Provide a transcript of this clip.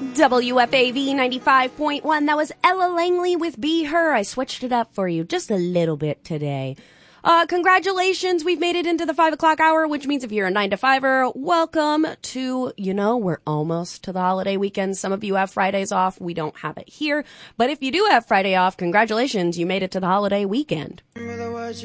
WFAV 95.1. That was Ella Langley with Be Her. I switched it up for you just a little bit today. Congratulations. We've made it into the 5 o'clock hour, which means if you're a 9-to-5er, welcome to, we're almost to the holiday weekend. Some of you have Fridays off. We don't have it here. But if you do have Friday off, congratulations. You made it to the holiday weekend.